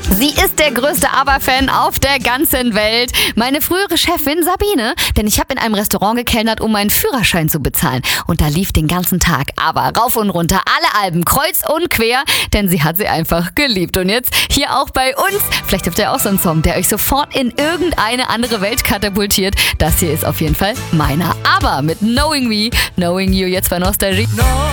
Sie ist der größte ABBA-Fan auf der ganzen Welt. Meine frühere Chefin Sabine, denn ich habe in einem Restaurant gekellnert, um meinen Führerschein zu bezahlen. Und da lief den ganzen Tag ABBA rauf und runter, alle Alben, kreuz und quer, denn sie hat sie einfach geliebt. Und jetzt hier auch bei uns, vielleicht habt ihr auch so einen Song, der euch sofort in irgendeine andere Welt katapultiert. Das hier ist auf jeden Fall meiner. ABBA mit Knowing Me, Knowing You, jetzt bei Nostalgie.